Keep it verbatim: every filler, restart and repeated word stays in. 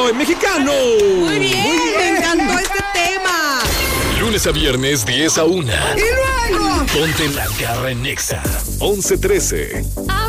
soy mexicano. Muy bien, Muy bien. Me encantó este tema. Lunes a viernes, diez a una. Y luego, Ponte la garra en Nexa. once trece.